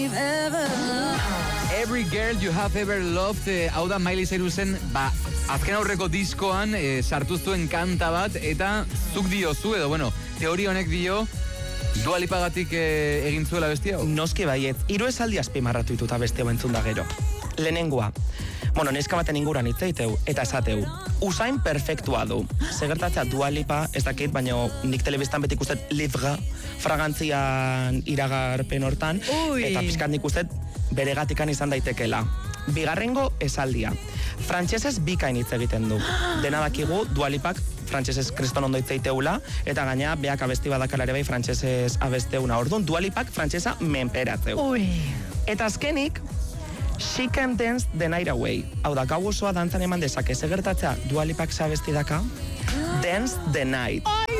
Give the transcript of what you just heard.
Every Girl You Have Ever Loved, hau da Miley Cyrusen, azken aurreko diskoan sartu zuen kanta bat, eta zuk diozu, edo, bueno, teoria honek dio, Dua Lipagatik egin zuela bestia hau? Noski baiet, 3 esaldi azpimarratu dituta bestia entzun da gero. Lehenengoa, neska baten inguran hitzeiteu, eta esateu, usain perfektua du. Segertatzea Dua Lipa, ez dakit, baina nik telebistan betik ustet Livre, fragantzian iragarpen hortan, eta pizkat nik ustet beregatikan izan daitekela. Bigarrengo esaldia. Frantsesez bikain hitz egiten du. Dena dakigu Dua Lipak frantsesez kriston ondo hitz egiteula, eta gaina beak abesti badakala ere bai frantsesez abesteuna. Orduan Dua Lipak frantsesa menperatzeu. Eta azkenik, She Can Dance the Night Away. Hau da, gau osoa dantzan eman dezake. Segertatzea Dua Lipak zabesti daka? Dance the Night.